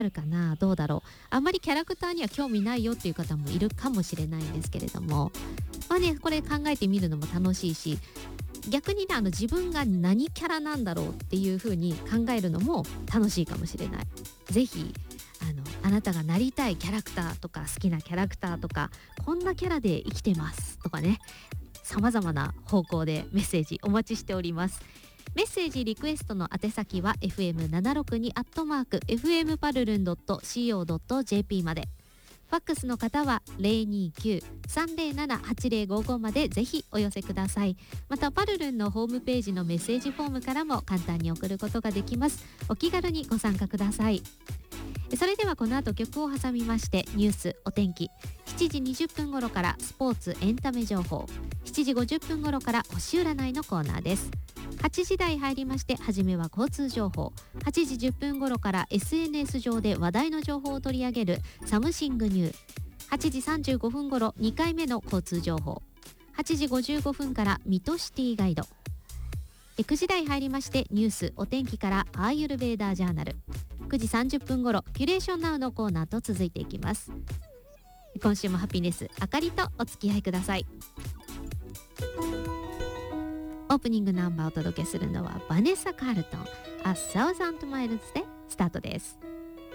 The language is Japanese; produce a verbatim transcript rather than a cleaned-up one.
あるかな、どうだろう。あんまりキャラクターには興味ないよっていう方もいるかもしれないんですけれども、まあね、これ考えてみるのも楽しいし、逆にね、あの自分が何キャラなんだろうっていう風に考えるのも楽しいかもしれない。ぜひあのあなたがなりたいキャラクターとか好きなキャラクターとか、こんなキャラで生きてますとかね、様々な方向でメッセージお待ちしております。メッセージリクエストの宛先は エフエムななろくに アットマーク エフエム パルルン ドット シーオー ドット ジェーピー まで。ファックスの方は ゼロにきゅう さんゼロなな はちゼロごご までぜひお寄せください。またパルルンのホームページのメッセージフォームからも簡単に送ることができます。お気軽にご参加ください。それではこの後曲を挟みまして、ニュース、お天気、しちじにじゅっぷん頃からスポーツエンタメ情報、しちじごじゅっぷん頃から星占いのコーナーです。はちじ台入りまして、はじめは交通情報、はちじじゅっぷん頃から エスエヌエス 上で話題の情報を取り上げるサムシングニュー、はちじさんじゅうごふん頃にかいめの交通情報、はちじごじゅうごふんから水戸シティガイド、くじ台入りましてニュース、お天気からアーユルベーダージャーナル、くじさんじゅっぷん頃キュレーションナウのコーナーと続いていきます。今週もハピネスあかりとお付き合いください。オープニングナンバーをお届けするのはバネッサ・カールトン、A Thousand Miles でスタートです。